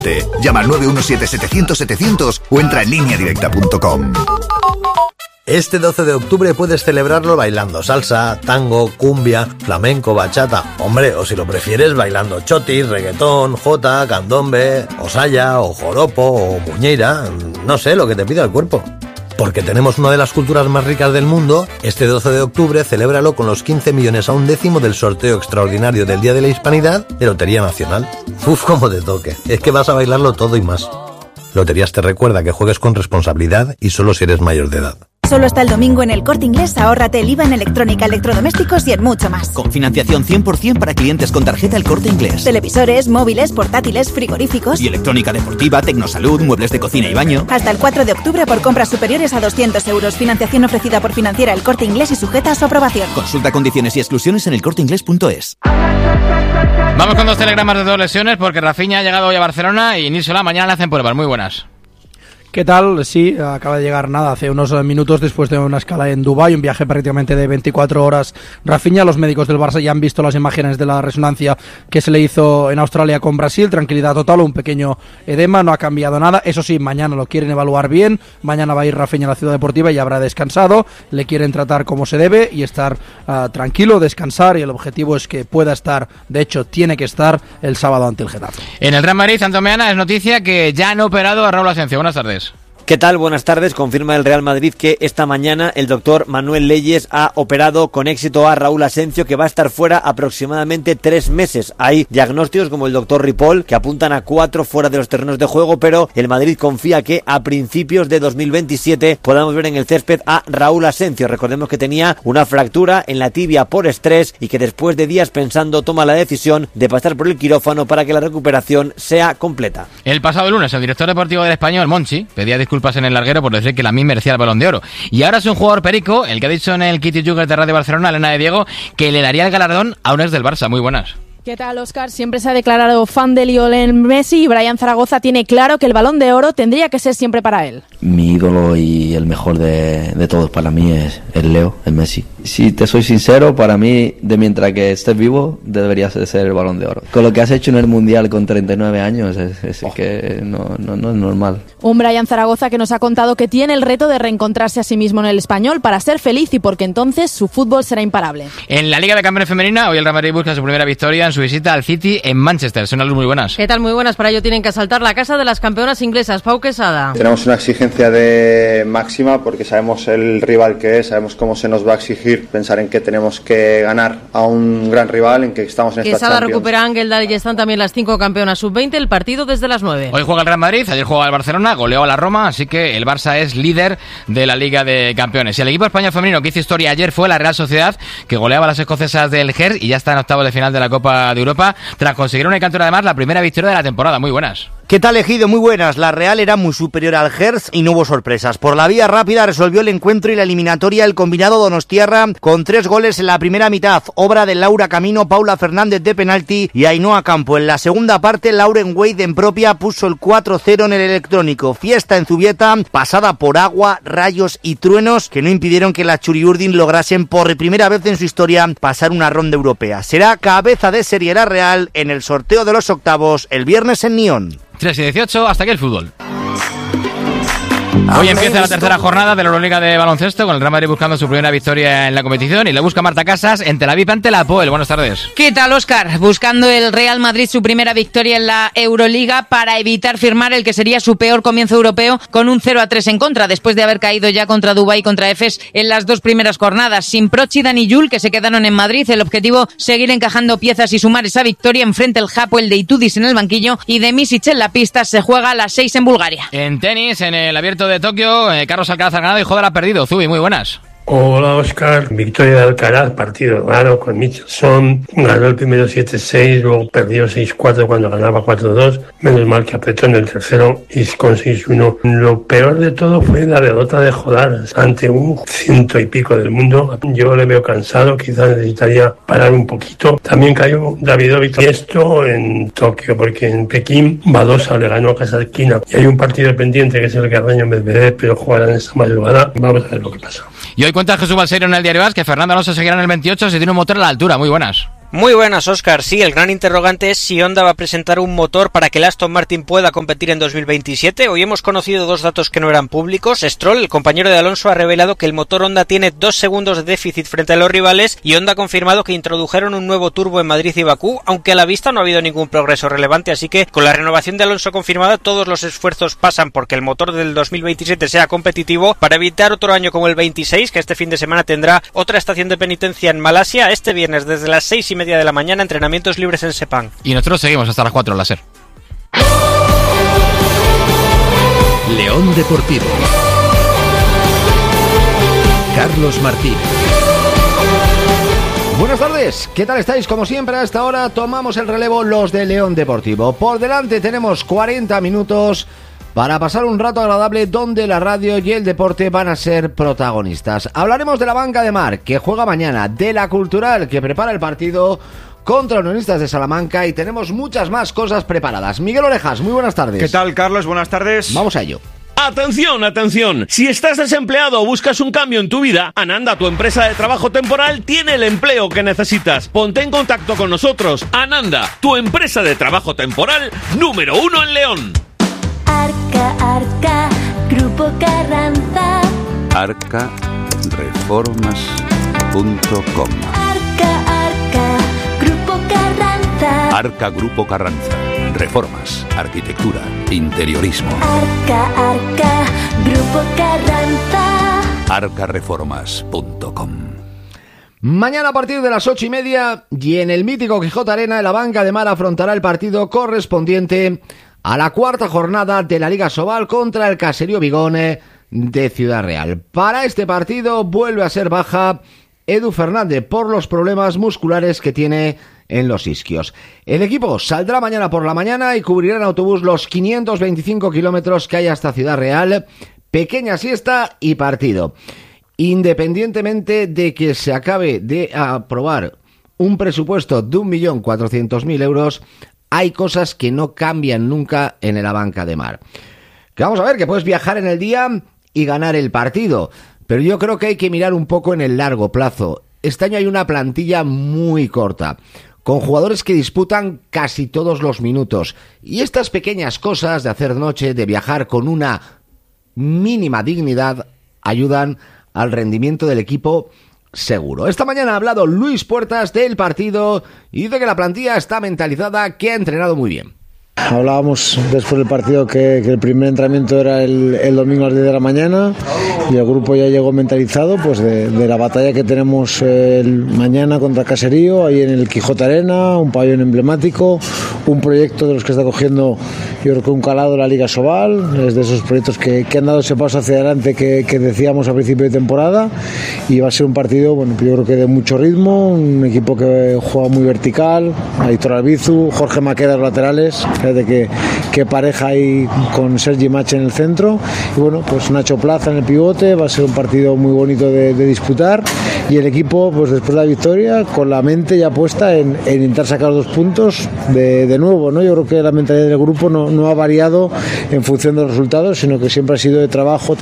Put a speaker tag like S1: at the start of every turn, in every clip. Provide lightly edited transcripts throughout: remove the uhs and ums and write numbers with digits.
S1: Llama al 917-700-700 o entra en lineadirecta.com.
S2: Este 12 de octubre puedes celebrarlo bailando salsa, tango, cumbia, flamenco, bachata. Hombre, o si lo prefieres, bailando chotis, reggaetón, jota, candombe, o saya, o joropo, o muñeira. No sé, lo que te pida el cuerpo. Porque tenemos una de las culturas más ricas del mundo, este 12 de octubre celébralo con los 15 millones a un décimo del sorteo extraordinario del Día de la Hispanidad de Lotería Nacional. Uf, cómo te toque. Es que vas a bailarlo todo y más. Loterías te recuerda que juegues con responsabilidad y solo si eres mayor de edad.
S3: Solo hasta el domingo en El Corte Inglés, ahórrate el IVA en electrónica, electrodomésticos y en mucho más.
S4: Con financiación 100% para clientes con tarjeta El Corte Inglés.
S3: Televisores, móviles, portátiles, frigoríficos.
S4: Y electrónica deportiva, tecnosalud, muebles de cocina y baño.
S3: Hasta el 4 de octubre por compras superiores a 200 euros. Financiación ofrecida por Financiera El Corte Inglés y sujeta a su aprobación.
S4: Consulta condiciones y exclusiones en elcorteinglés.es.
S5: Vamos con 2 telegramas de 2 lesiones porque Rafinha ha llegado hoy a Barcelona y Nísola mañana le hacen pruebas. Muy buenas.
S6: ¿Qué tal? Sí, acaba de llegar hace unos minutos después de una escala en Dubái, un viaje prácticamente de 24 horas. Rafinha, los médicos del Barça ya han visto las imágenes de la resonancia que se le hizo en Australia con Brasil, tranquilidad total, un pequeño edema, no ha cambiado nada. Eso sí, mañana lo quieren evaluar bien, mañana va a ir Rafinha a la Ciudad Deportiva y habrá descansado, le quieren tratar como se debe y estar tranquilo, descansar, y el objetivo es que pueda estar, de hecho tiene que estar el sábado ante el Getafe.
S5: En el Real Madrid, Santo Meana, es noticia que ya han operado a Raúl Asencio. Buenas tardes.
S7: ¿Qué tal? Buenas tardes. Confirma el Real Madrid que esta mañana el doctor Manuel Leyes ha operado con éxito a Raúl Asencio, que va a estar fuera aproximadamente 3 meses. Hay diagnósticos como el doctor Ripoll que apuntan a 4 fuera de los terrenos de juego, pero el Madrid confía que a principios de 2027 podamos ver en el césped a Raúl Asencio. Recordemos que tenía una fractura en la tibia por estrés y que después de días pensando toma la decisión de pasar por el quirófano para que la recuperación sea completa.
S5: El pasado lunes el director deportivo del Español, Monchi, pedía disculpas en el larguero por decir que Lamine merecía el Balón de Oro. Y ahora es un jugador perico el que ha dicho en el Kitty Jugger de Radio Barcelona, Elena de Diego, que le daría el galardón a un ex del Barça. Muy buenas.
S8: ¿Qué tal, Óscar? Siempre se ha declarado fan de Lionel Messi y Brian Zaragoza tiene claro que el Balón de Oro tendría que ser siempre para él.
S9: Mi ídolo y el mejor de todos para mí es el Leo, el Messi. Si te soy sincero, para mí, de mientras que estés vivo, deberías de ser el Balón de Oro. Con lo que has hecho en el Mundial con 39 años, es que no es normal.
S8: Un Brian Zaragoza que nos ha contado que tiene el reto de reencontrarse a sí mismo en el Español para ser feliz y porque entonces su fútbol será imparable.
S5: En la Liga de Campeones Femenina, hoy el Real Madrid busca su primera victoria en su visita al City en Manchester. Son algo muy buenas.
S10: ¿Qué tal? Muy buenas. Para ello tienen que asaltar la casa de las campeonas inglesas. Pau Quesada.
S11: Tenemos una exigencia de máxima porque sabemos el rival que es, sabemos cómo se nos va a exigir, pensar en que tenemos que ganar a un gran rival, en que estamos en esta
S10: Quesada
S11: Champions.
S10: recupera a Ángel y están también las 5 campeonas sub-20, el partido desde las 9.
S5: Hoy juega el Real Madrid, ayer jugaba el Barcelona, goleó a la Roma, así que el Barça es líder de la Liga de Campeones. Y el equipo español femenino que hizo historia ayer fue la Real Sociedad, que goleaba a las escocesas del Gers y ya está en octavos de final de la Copa de Europa, tras conseguir una cantora además la primera victoria de la temporada. Muy buenas.
S12: ¿Qué tal, Ejido? Muy buenas. La Real era muy superior al Gers y no hubo sorpresas. Por la vía rápida resolvió el encuentro y la eliminatoria el combinado donostiarra con 3 goles en la primera mitad, obra de Laura Camino, Paula Fernández de penalti y Ainhoa Campo. En la segunda parte, Lauren Wade en propia puso el 4-0 en el electrónico. Fiesta en Zubieta, pasada por agua, rayos y truenos que no impidieron que las Churiurdin lograsen por primera vez en su historia pasar una ronda europea. Será cabeza de serie la Real en el sorteo de los octavos el viernes en Nyon.
S5: 3 y 18, hasta aquí el fútbol. Hoy empieza la tercera jornada de la Euroliga de baloncesto con el Real Madrid buscando su primera victoria en la competición y le busca Marta Casas en Tel Aviv ante la Apoel. Buenas tardes.
S13: ¿Qué tal, Óscar? Buscando el Real Madrid su primera victoria en la Euroliga para evitar firmar el que sería su peor comienzo europeo con un 0-3 en contra después de haber caído ya contra Dubái y contra Efes en las 2 primeras jornadas. Sin Proch y Dani Yul, que se quedaron en Madrid, el objetivo seguir encajando piezas y sumar esa victoria enfrente el Hapoel de Itudis en el banquillo y de Misic en la pista. Se juega a las 6 en Bulgaria.
S5: En tenis, en el Abierto de Tokio, Carlos Alcaraz ha ganado y Joder ha perdido. Zubi, muy buenas.
S14: Hola, Óscar. Victoria de Alcaraz, partido raro con Michelson. Ganó el primero 7-6, luego perdió 6-4 cuando ganaba 4-2. Menos mal que apretó en el tercero y con 6-1. Lo peor de todo fue la derrota de Jodar ante un 100 y pico del mundo. Yo le veo cansado, quizás necesitaría parar un poquito. También cayó Davidovich. Y esto en Tokio, porque en Pekín Badosa le ganó a Kasatkina. Y hay un partido pendiente que es el Carreño Medvedev, pero jugarán esta madrugada. Vamos a ver lo que pasa.
S5: Y hoy cuenta Jesús Balseiro en el Diario AS que Fernando Alonso seguirá en el 28 si tiene un motor a la altura. Muy buenas.
S15: Muy buenas, Óscar. Sí, el gran interrogante es si Honda va a presentar un motor para que el Aston Martin pueda competir en 2027. Hoy hemos conocido dos datos que no eran públicos. Stroll, el compañero de Alonso, ha revelado que el motor Honda tiene 2 segundos de déficit frente a los rivales, y Honda ha confirmado que introdujeron un nuevo turbo en Madrid y Bakú, aunque a la vista no ha habido ningún progreso relevante, así que con la renovación de Alonso confirmada, todos los esfuerzos pasan porque el motor del 2027 sea competitivo para evitar otro año como el 26, que este fin de semana tendrá otra estación de penitencia en Malasia, este viernes desde las 6:30 de la mañana, entrenamientos libres en Sepang.
S5: Y nosotros seguimos hasta las 4 en la SER.
S16: León Deportivo. Carlos Martín.
S17: Buenas tardes, ¿qué tal estáis? Como siempre, a esta hora tomamos el relevo los de León Deportivo. Por delante tenemos 40 minutos para pasar un rato agradable donde la radio y el deporte van a ser protagonistas. Hablaremos de la Banca de Mar, que juega mañana, de la Cultural, que prepara el partido contra Unionistas de Salamanca, y tenemos muchas más cosas preparadas. Miguel Orejas, muy buenas tardes.
S18: ¿Qué tal, Carlos? Buenas tardes.
S17: Vamos a ello.
S19: ¡Atención, atención! Si estás desempleado o buscas un cambio en tu vida, Ananda, tu empresa de trabajo temporal, tiene el empleo que necesitas. Ponte en contacto con nosotros. Ananda, tu empresa de trabajo temporal número 1 en León.
S20: Arca, Grupo Carranza.
S21: Arcareformas.com.
S20: Arca, Grupo Carranza.
S21: Arca Grupo Carranza. Reformas, arquitectura, interiorismo.
S20: Arca, Grupo Carranza.
S21: Arcareformas.com.
S17: Mañana a partir de las 8:30 y en el mítico Quijote Arena, la Banca de Mar afrontará el partido correspondiente a la cuarta jornada de la Liga Sobal contra el Caserío Vigón de Ciudad Real. Para este partido vuelve a ser baja Edu Fernández por los problemas musculares que tiene en los isquios. El equipo saldrá mañana por la mañana y cubrirá en autobús los 525 kilómetros que hay hasta Ciudad Real, pequeña siesta y partido. Independientemente de que se acabe de aprobar un presupuesto de 1.400.000 euros, hay cosas que no cambian nunca en la Banca de Mar. Que vamos a ver, que puedes viajar en el día y ganar el partido, pero yo creo que hay que mirar un poco en el largo plazo. Este año hay una plantilla muy corta, con jugadores que disputan casi todos los minutos, y estas pequeñas cosas de hacer noche, de viajar con una mínima dignidad, ayudan al rendimiento del equipo seguro. Esta mañana ha hablado Luis Puertas del partido y dice que la plantilla está mentalizada, que ha entrenado muy bien.
S22: Hablábamos después del partido que el primer entrenamiento era el domingo a las 10 de la mañana, y el grupo ya llegó mentalizado pues de la batalla que tenemos mañana contra Caserío, ahí en el Quijote Arena, un pabellón emblemático, un proyecto de los que está cogiendo, yo creo que un calado la Liga Sobal, es de esos proyectos que han dado ese paso hacia adelante que decíamos a principio de temporada, y va a ser un partido, bueno, yo creo que de mucho ritmo, un equipo que juega muy vertical, Aitor Albizu, Jorge Maqueda los laterales, fíjate que pareja ahí con Sergi Mache en el centro, y bueno, pues Nacho Plaza en el pivote. Va a ser un partido muy bonito de disputar, y el equipo, pues después de la victoria, con la mente ya puesta en intentar sacar 2 puntos de nuevo, ¿no? Yo creo que la mentalidad del grupo no ha variado en función de los resultados, sino que siempre ha sido de trabajo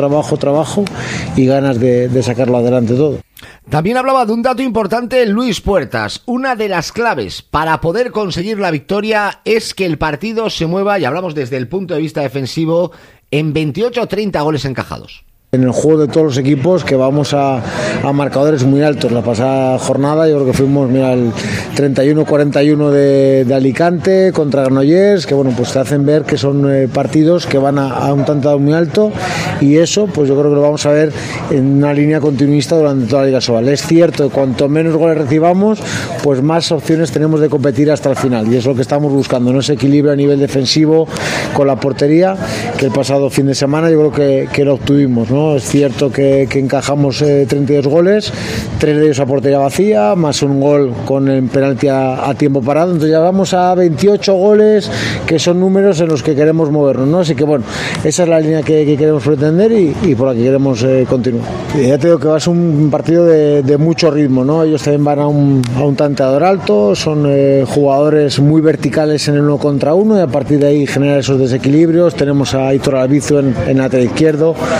S22: y ganas de sacarlo adelante todo.
S17: También hablaba de un dato importante Luis Puertas. Una de las claves para poder conseguir la victoria es que el partido se mueva, y hablamos desde el punto de vista defensivo, en 28 o 30 goles encajados.
S22: En el juego de todos los equipos, que vamos a marcadores muy altos. La pasada jornada yo creo que fuimos, el 31-41 de Alicante contra Granollers, que bueno, pues te hacen ver que son partidos que van a un tanto muy alto, y eso pues yo creo que lo vamos a ver en una línea continuista durante toda la Liga Sobal. Es cierto que cuanto menos goles recibamos, pues más opciones tenemos de competir hasta el final, y es lo que estamos buscando, ¿no? Ese equilibrio a nivel defensivo con la portería, que el pasado fin de semana yo creo que lo obtuvimos, ¿no? Es cierto que encajamos 32 goles, 3 de ellos a portería vacía, más un gol con el penalti a tiempo parado, entonces ya vamos a 28 goles, que son números en los que queremos movernos, ¿no? Así que bueno, esa es la línea que queremos pretender y por la que queremos continuar. Y ya te digo que va a ser un partido de mucho ritmo, ¿no? Ellos también van a un tanteador alto, son jugadores muy verticales en el 1 contra 1, y a partir de ahí generar esos desequilibrios. Tenemos a Aitor Albizu en lateral izquierdo, Jorge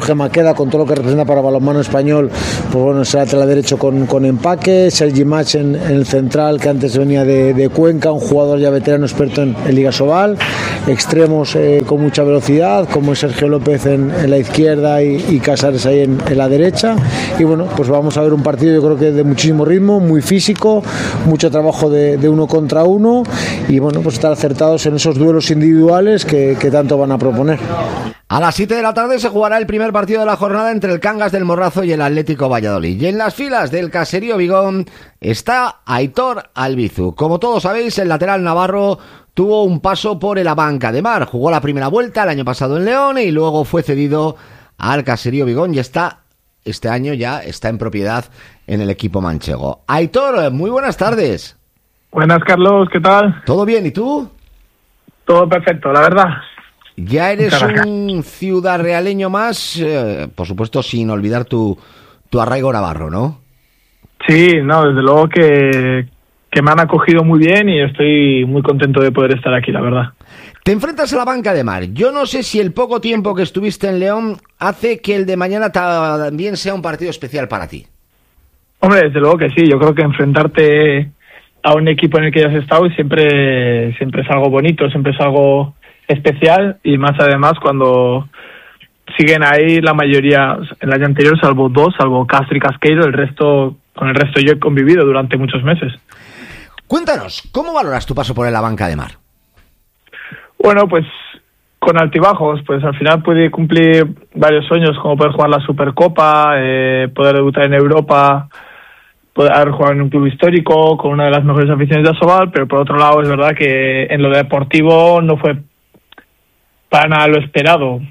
S22: Jorge Maqueda, con todo lo que representa para balonmano español, pues bueno, será lateral derecho con empaque. Sergi Mach en el central, que antes venía de Cuenca, un jugador ya veterano experto en Liga Sobal. Extremos con mucha velocidad, como es Sergio López en la izquierda y Casares ahí en la derecha. Y bueno, pues vamos a ver un partido, yo creo que de muchísimo ritmo, muy físico, mucho trabajo de uno contra uno, y bueno, pues estar acertados en esos duelos individuales que tanto van a proponer.
S17: A las 7 de la tarde se jugará el primer partido de la jornada entre el Cangas del Morrazo y el Atlético Valladolid. Y en las filas del Caserío Vigón está Aitor Albizu. Como todos sabéis, el lateral navarro tuvo un paso por el Abanca de Mar. Jugó la primera vuelta el año pasado en León y luego fue cedido al Caserío Vigón y este año ya está en propiedad en el equipo manchego. Aitor, muy buenas tardes.
S1: Buenas, Carlos, ¿qué tal?
S17: ¿Todo bien? ¿Y tú?
S1: Todo perfecto, la verdad.
S17: Ya eres un ciudadrealeño más, por supuesto sin olvidar tu arraigo navarro, ¿no?
S1: Sí, no, desde luego que me han acogido muy bien y estoy muy contento de poder estar aquí, la verdad.
S17: Te enfrentas a la Banca de Mar. Yo no sé si el poco tiempo que estuviste en León hace que el de mañana también sea un partido especial para ti.
S1: Hombre, desde luego que sí. Yo creo que enfrentarte a un equipo en el que ya has estado siempre es algo bonito, siempre es algo especial, y más además cuando siguen ahí la mayoría, el año anterior salvo Castro y Casqueiro, con el resto yo he convivido durante muchos meses.
S17: Cuéntanos, ¿cómo valoras tu paso por la Banca de Mar?
S1: Bueno, pues con altibajos, pues al final pude cumplir varios sueños, como poder jugar la Supercopa, poder debutar en Europa, poder haber jugado en un club histórico con una de las mejores aficiones de Asobal, pero por otro lado es verdad que en lo deportivo no fue para nada lo esperado.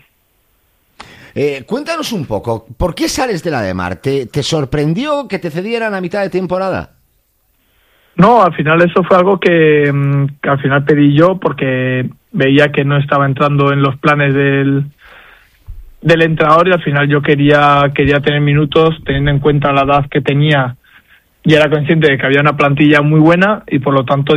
S17: Cuéntanos un poco, ¿por qué sales de la de Mar? ¿Te sorprendió que te cedieran a mitad de temporada?
S1: No, al final eso fue algo que al final pedí yo porque veía que no estaba entrando en los planes del entrenador, y al final yo quería tener minutos teniendo en cuenta la edad que tenía, y era consciente de que había una plantilla muy buena, y por lo tanto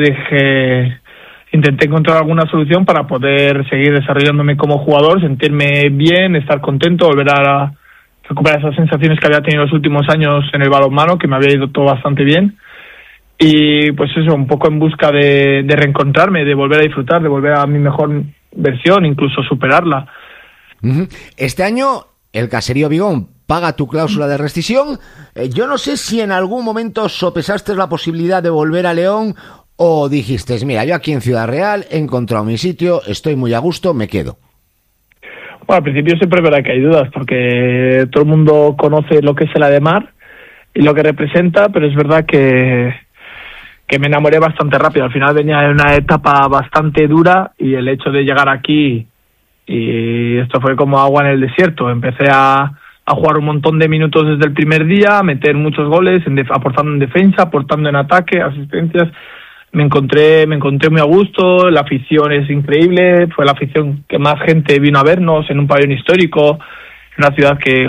S1: intenté encontrar alguna solución para poder seguir desarrollándome como jugador, sentirme bien, estar contento, volver a recuperar esas sensaciones que había tenido los últimos años en el balonmano, que me había ido todo bastante bien. Y pues eso, un poco en busca de reencontrarme, de volver a disfrutar, de volver a mi mejor versión, incluso superarla.
S17: Este año el Caserío Vigón paga tu cláusula de rescisión. Yo no sé si en algún momento sopesaste la posibilidad de volver a León o dijiste, mira, yo aquí en Ciudad Real he encontrado mi sitio, estoy muy a gusto, me quedo.
S1: Bueno, al principio siempre es verdad que hay dudas, porque todo el mundo conoce lo que es el Ademar y lo que representa, pero es verdad que me enamoré bastante rápido. Al final venía de una etapa bastante dura, y el hecho de llegar aquí, y esto fue como agua en el desierto. Empecé a jugar un montón de minutos desde el primer día, a meter muchos goles, aportando en defensa, aportando en ataque, asistencias. Me encontré muy a gusto, la afición es increíble, fue la afición que más gente vino a vernos en un pabellón histórico, en una ciudad que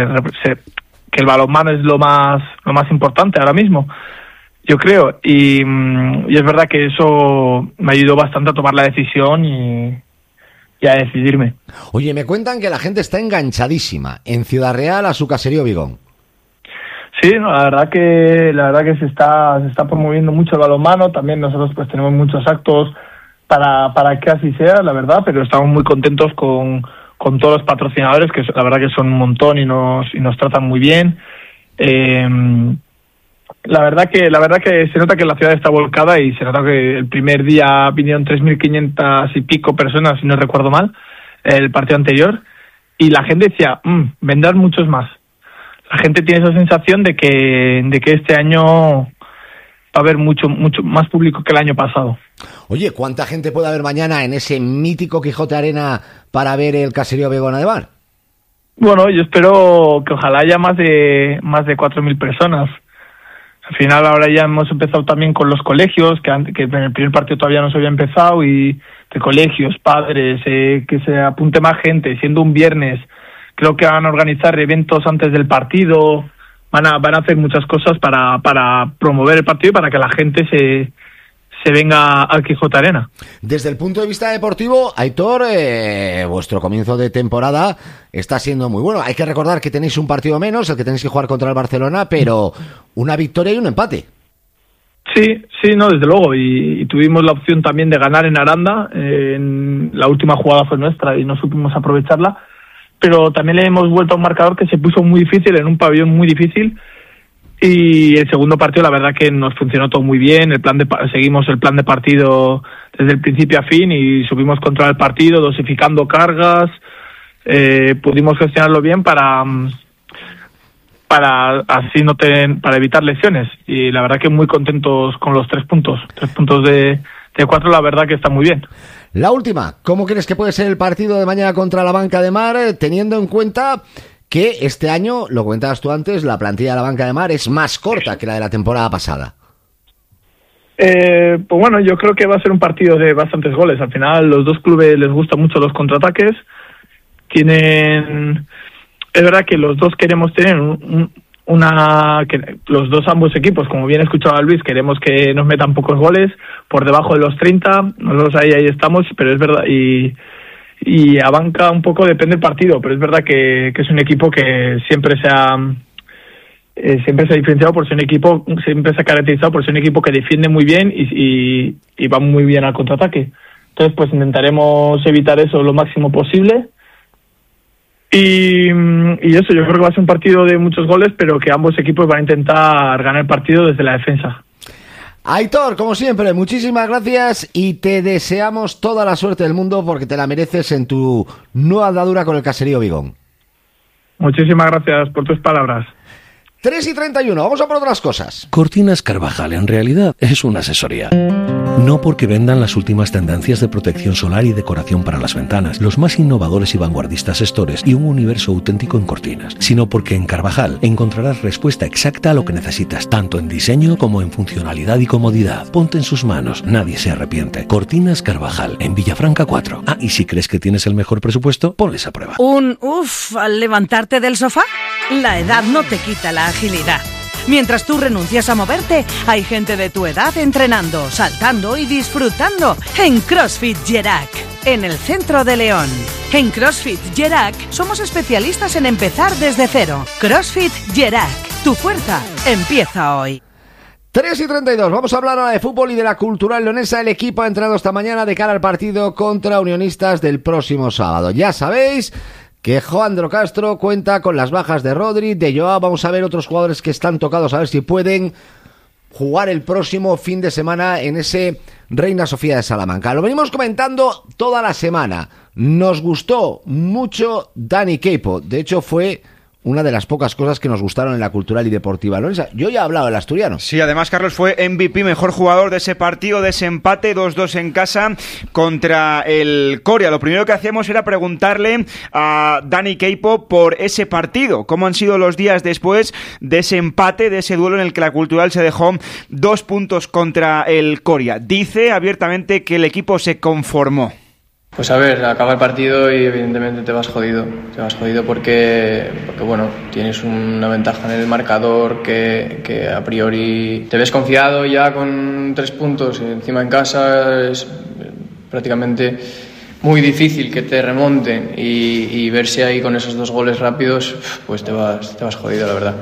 S1: el balonmano es lo más importante ahora mismo, yo creo, y es verdad que eso me ayudó bastante a tomar la decisión y a decidirme.
S17: Oye, me cuentan que la gente está enganchadísima en Ciudad Real a su Caserío Vigón.
S1: Sí, no, la verdad que se está promoviendo mucho el balonmano. También nosotros pues tenemos muchos actos para que así sea, la verdad, pero estamos muy contentos con todos los patrocinadores, que la verdad que son un montón y nos tratan muy bien. La verdad que se nota que la ciudad está volcada, y se nota que el primer día vinieron 3.500 y pico personas, si no recuerdo mal, el partido anterior, y la gente decía, vendrán muchos más. La gente tiene esa sensación de que este año va a haber mucho más público que el año pasado.
S17: Oye, ¿cuánta gente puede haber mañana en ese mítico Quijote Arena para ver el Caserío Vigón de Mar?
S1: Bueno, yo espero que ojalá haya más de 4.000 personas. Al final ahora ya hemos empezado también con los colegios, que en el primer partido todavía no se había empezado, y de colegios, padres, que se apunte más gente, siendo un viernes. Creo que van a organizar eventos antes del partido, van a hacer muchas cosas para promover el partido y para que la gente se venga al Quijote Arena.
S17: Desde el punto de vista deportivo, Aitor, vuestro comienzo de temporada está siendo muy bueno. Hay que recordar que tenéis un partido menos, el que tenéis que jugar contra el Barcelona, pero una victoria y un empate.
S1: Sí, no, desde luego, y tuvimos la opción también de ganar en Aranda, en la última jugada fue nuestra y no supimos aprovecharla, pero también le hemos vuelto a un marcador que se puso muy difícil, en un pabellón muy difícil, y el segundo partido la verdad que nos funcionó todo muy bien, seguimos el plan de partido desde el principio a fin y supimos controlar el partido, dosificando cargas, pudimos gestionarlo bien para evitar lesiones, y la verdad que muy contentos con los 3 puntos de 4, la verdad que está muy bien.
S17: La última, ¿cómo crees que puede ser el partido de mañana contra la Banca de Mar, teniendo en cuenta que este año, lo comentabas tú antes, la plantilla de la Banca de Mar es más corta que la de la temporada pasada?
S1: Pues bueno, yo creo que va a ser un partido de bastantes goles. Al final, los dos clubes les gustan mucho los contraataques. Es verdad que los dos queremos tener ambos equipos, como bien escuchaba Luis, queremos que nos metan pocos goles, por debajo de los 30, nosotros ahí estamos, pero es verdad, y a Banca un poco depende del partido, pero es verdad que es un equipo que siempre se ha diferenciado por ser un equipo, siempre se ha caracterizado por ser un equipo que defiende muy bien y va muy bien al contraataque. Entonces pues intentaremos evitar eso lo máximo posible. Y eso, yo creo que va a ser un partido de muchos goles, pero que ambos equipos van a intentar ganar el partido desde la defensa.
S17: Aitor, como siempre, muchísimas gracias y te deseamos toda la suerte del mundo porque te la mereces en tu nueva andadura con el Caserío Vigón.
S1: Muchísimas gracias por tus palabras.
S17: 3:31, vamos a por otras cosas.
S2: Cortinas Carvajal en realidad es una asesoría. No porque vendan las últimas tendencias de protección solar y decoración para las ventanas, los más innovadores y vanguardistas estores y un universo auténtico en cortinas, sino porque en Carvajal encontrarás respuesta exacta a lo que necesitas, tanto en diseño como en funcionalidad y comodidad. Ponte en sus manos, nadie se arrepiente. Cortinas Carvajal, en Villafranca 4. Ah, y si crees que tienes el mejor presupuesto, ponles a prueba.
S3: Un uff al levantarte del sofá. La edad no te quita la agilidad. Mientras tú renuncias a moverte, hay gente de tu edad entrenando, saltando y disfrutando en CrossFit Gerac, en el centro de León. En CrossFit Gerac somos especialistas en empezar desde cero. CrossFit Gerac, tu fuerza empieza hoy.
S17: 3:32, vamos a hablar ahora de fútbol y de la Cultural Leonesa. El equipo ha entrenado esta mañana de cara al partido contra Unionistas del próximo sábado. Ya sabéis que Joandro Castro cuenta con las bajas de Rodri, de Joao. Vamos a ver otros jugadores que están tocados, a ver si pueden jugar el próximo fin de semana en ese Reina Sofía de Salamanca. Lo venimos comentando toda la semana. Nos gustó mucho Dani Queipo. De hecho, fue una de las pocas cosas que nos gustaron en la Cultural y Deportiva Leonesa. Yo ya he hablado del asturiano.
S18: Sí, además, Carlos, fue MVP, mejor jugador de ese partido, de ese empate 2-2 en casa contra el Coria. Lo primero que hacíamos era preguntarle a Dani Queipo por ese partido, cómo han sido los días después de ese empate, de ese duelo en el que la Cultural se dejó 2 puntos contra el Coria. Dice abiertamente que el equipo se conformó.
S23: Pues a ver, acaba el partido y evidentemente te vas jodido porque bueno, tienes una ventaja en el marcador que a priori te ves confiado ya con 3 puntos y encima en casa es prácticamente muy difícil que te remonten y verse ahí con esos 2 goles rápidos, pues te vas jodido, la verdad.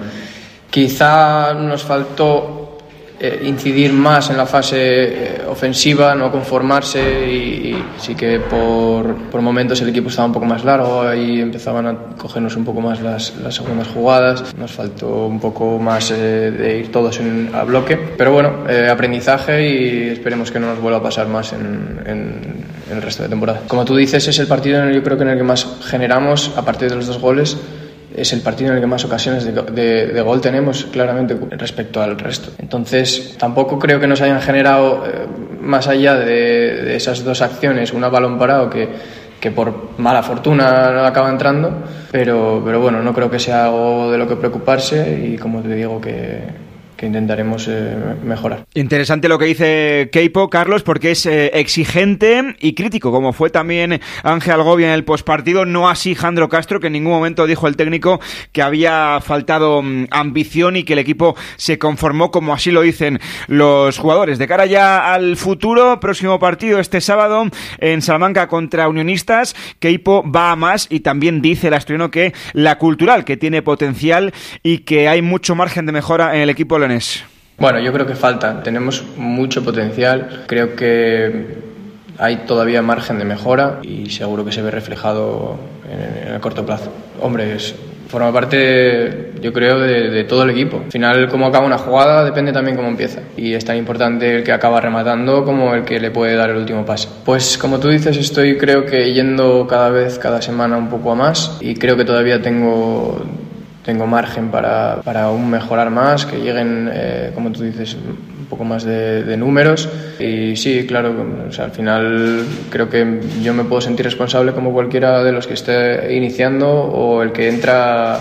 S23: Quizá nos faltó incidir más en la fase ofensiva, no conformarse y sí que por momentos el equipo estaba un poco más largo, ahí empezaban a cogernos un poco más las segundas jugadas, nos faltó un poco más de ir todos a bloque, pero bueno, aprendizaje y esperemos que no nos vuelva a pasar más en el resto de temporada. Como tú dices, es el partido yo creo que en el que más generamos, a partir de los 2 goles. Es el partido en el que más ocasiones de gol tenemos, claramente, respecto al resto. Entonces, tampoco creo que nos hayan generado, más allá de esas 2 acciones, una balón parado que por mala fortuna no acaba entrando, pero bueno, no creo que sea algo de lo que preocuparse y, como te digo, que intentaremos mejorar.
S18: Interesante lo que dice Keipo, Carlos, porque es exigente y crítico, como fue también Ángel Algovia en el postpartido, no así Jandro Castro, que en ningún momento dijo el técnico que había faltado ambición y que el equipo se conformó, como así lo dicen los jugadores. De cara ya al futuro, próximo partido este sábado en Salamanca contra Unionistas, Keipo va a más y también dice el asturiano que la Cultural, que tiene potencial y que hay mucho margen de mejora en el equipo leonés.
S23: Bueno, yo creo que falta, tenemos mucho potencial, creo que hay todavía margen de mejora y seguro que se ve reflejado en el corto plazo. Hombre, forma parte, yo creo, de todo el equipo. Al final, cómo acaba una jugada depende también cómo empieza. Y es tan importante el que acaba rematando como el que le puede dar el último pase. Pues como tú dices, estoy creo que yendo cada semana un poco a más y creo que todavía tengo margen para aún mejorar más, que lleguen, como tú dices, un poco más de números. Y sí, claro, o sea, al final creo que yo me puedo sentir responsable como cualquiera de los que esté iniciando o el que entra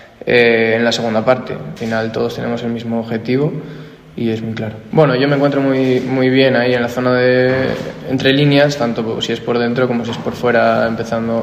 S23: en la segunda parte. Al final todos tenemos el mismo objetivo y es muy claro. Bueno, yo me encuentro muy bien ahí en la zona de entre líneas, tanto si es por dentro como si es por fuera, empezando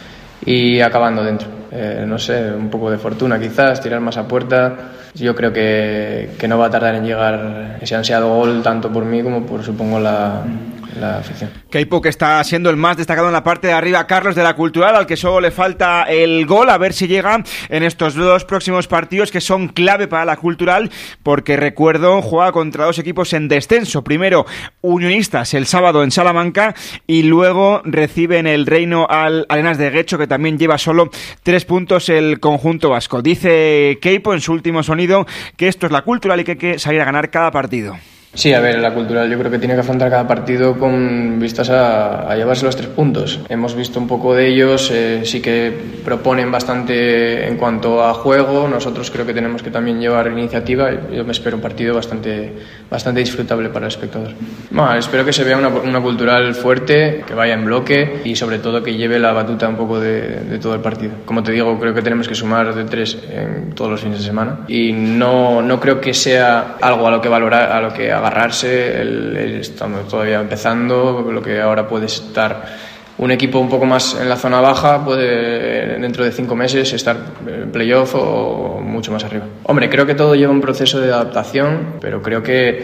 S23: y acabando dentro. No sé, un poco de fortuna quizás, tirar más a puerta. Yo creo que no va a tardar en llegar ese ansiado gol, tanto por mí como por, supongo, la afición.
S18: Keipo, que está siendo el más destacado en la parte de arriba, Carlos, de la Cultural, al que solo le falta el gol, a ver si llega en estos dos próximos partidos que son clave para la Cultural, porque recuerdo, juega contra dos equipos en descenso. Primero Unionistas el sábado en Salamanca y luego reciben el Reino al Arenas de Guecho, que también lleva solo 3 puntos el conjunto vasco. Dice Keipo en su último sonido que esto es la Cultural y que hay que salir a ganar cada partido.
S23: Sí, a ver, la Cultural yo creo que tiene que afrontar cada partido con vistas a llevarse los 3 puntos. Hemos visto un poco de ellos, sí que proponen bastante en cuanto a juego. Nosotros creo que tenemos que también llevar iniciativa. Yo me espero un partido bastante disfrutable para el espectador. Bueno, espero que se vea una Cultural fuerte, que vaya en bloque y sobre todo que lleve la batuta un poco de todo el partido. Como te digo, creo que tenemos que sumar de 3 en todos los fines de semana y no creo que sea algo a lo que valorar, a lo que agarrarse, estamos todavía empezando, lo que ahora puede estar un equipo un poco más en la zona baja, puede dentro de 5 meses estar en playoff o mucho más arriba. Hombre, creo que todo lleva un proceso de adaptación, pero creo